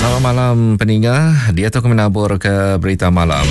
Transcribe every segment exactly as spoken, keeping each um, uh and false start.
Selamat malam pendengar, dia tu menabur ke berita malam.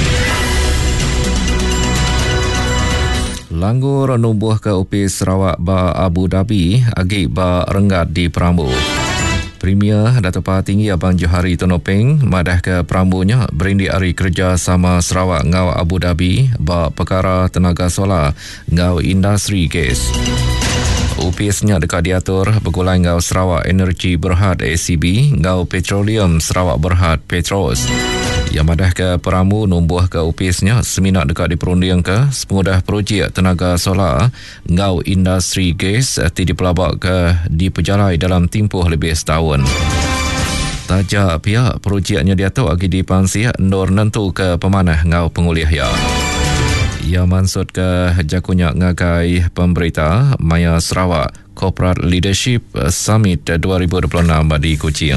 Langgur nubuh ke U P S Sarawak ba Abu Dhabi agik ba renggat di Perambu. Premier Datuk Paha Tinggi Abang Johari Tonopeng madah ke Perambunya berindi hari kerja sama Sarawak ngau Abu Dhabi ba perkara tenaga solar ngau industri gas. U P S-nya dekat diatur bergulai ngau Sarawak Energy Berhad A C B ngau Petroleum Sarawak Berhad Petros. Yang madah ke Perambu numbuh ke U P S-nya seminar dekat diperunding ke sepengudah projek tenaga solar ngau industri gas ti dipelabak ke diperjalai dalam tempoh lebih setahun. Tajak pihak projeknya diatur agi dipansi endor nentu ke pemanah ngau pengulih ya. Ia maksud ke jakunya ngagai pemberita Maya Sarawak Corporate Leadership Summit dua ribu dua puluh enam di Kuching.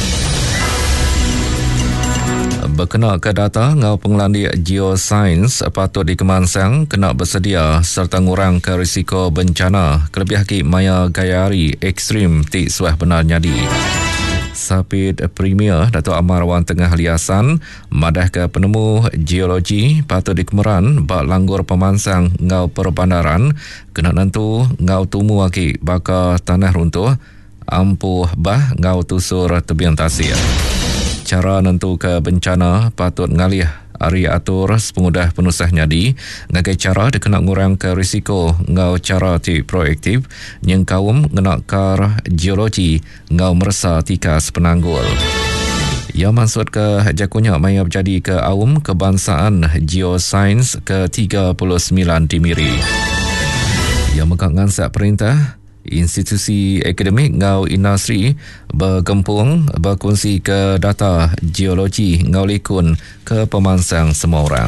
Berkenaan ke data ngau pengelandi geoscience patut dikemansang kena bersedia serta ngurang ke risiko bencana kelebih ki maya gayari ekstrim ti suah benar nyadi. Sapit Premier Datuk Amar Wan Tengah Liasan madah ke penemu geologi patut dikemeran bak langgur pemansang ngau perbandaran kena nentu ngau tumu aki baka tanah runtuh ampuh bah ngau tusur tebing tasir. Cara nentu ke bencana patut ngalih ari atur sepengudah penusah nyadi ngagai cara dikena ngurang ke risiko ngau cara ti proaktif yang kaum ngenakar geologi ngau merasa tikas penanggul. Ia maksud ke jakunya maya berjadi ke awam kebangsaan geoscience ke tiga puluh sembilan di Miri. Ia megang ngansak perintah institusi akademik ngau industri bergempung berkongsi ke data geologi ngau likun ke pemansang semua orang.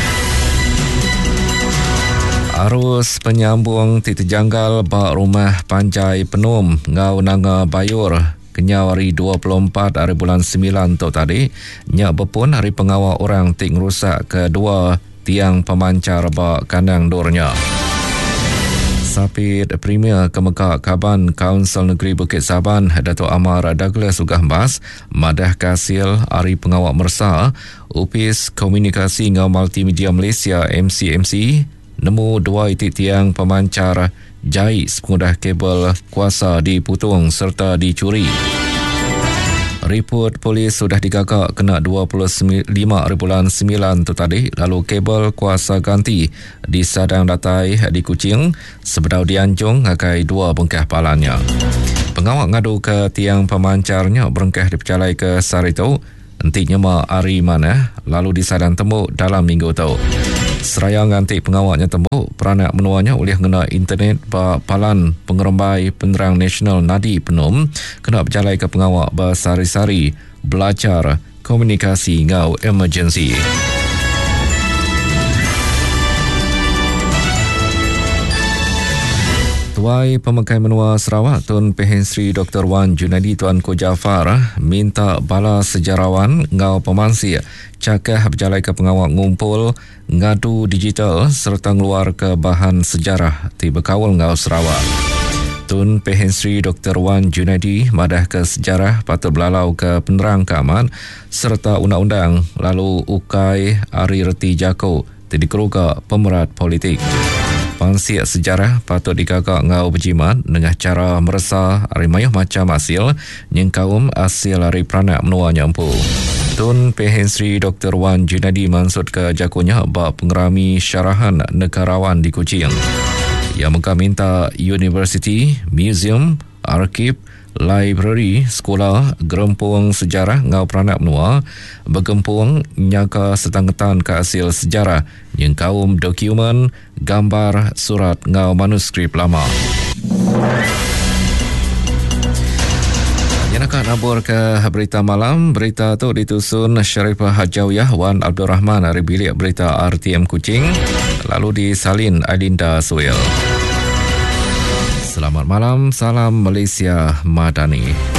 Arus penyambung titik janggal bak rumah Panjai Penum ngau Nanga Bayur kenyau hari dua puluh empat hari bulan sembilan tu tadi nyak berpun hari pengawal orang tik ngerusak kedua tiang pemancar bak kandang dornya. Sapit Premier Kemekak Kaban Kaunsil Negeri Bukit Saban Datuk Amar Douglas Ugah Mas madah kasil hari pengawal mersa U P S Komunikasi ngau Multimedia Malaysia M C M C nemu dua itik tiang pemancar jahit sepengudah kabel kuasa diputung serta dicuri. Report polis sudah digagak kena dua puluh lima hari bulan sembilan tu tadi lalu kabel kuasa ganti di Sadang Datai di Kuching sebedau dianjung ngakai dua bengkah palanya. Pengawal ngadu ke tiang pemancarnya berengkah dipercalai ke Sarito entinya ma hari mana lalu di Sadang tembuk dalam minggu tu. Seraya nganti pengawalnya tembuk peranak menuanya oleh ngena internet ba palan pengerembai penerang nasional Nadi Penum kena berjalai ke pengawal ba sari-sari belajar komunikasi ngau emergency. Tuai Pemakai Menua Sarawak Tun Pehen Sri Doktor Wan Junaidi Tuanku Jafar minta bala sejarawan ngau pemansi cakah berjalai ke pengawal ngumpul ngadu digital serta ngeluar ke bahan sejarah ti berkawal ngau Sarawak. Tun Pehen Sri Doktor Wan Junaidi madah ke sejarah patut belalau ke penerang keaman serta undang-undang lalu ukai ari reti jako ti dikeruka pemerat politik. Pansiak sejarah patut dikagak ngau berjimat dengan cara merasa hari mayuh macam hasil yang kaum hasil hari peranak menua nyampu. Tun Pehen Sri Doktor Wan Junaidi maksud ke jakunya bak pengerami syarahan negarawan di Kuching. Ia muka minta universiti, museum, arkib, library, sekolah, gerempung sejarah ngau peranak menua bergempung nyaka setanggetan ke hasil sejarah yang kaum dokumen, gambar, surat ngau manuskrip lama. Yang akan nabur ke berita malam, berita tu ditusun Syarifah Hajawiyah Wan Abdul Rahman dari bilik berita R T M Kuching lalu disalin Adinda Suil. Selamat malam, salam Malaysia Madani.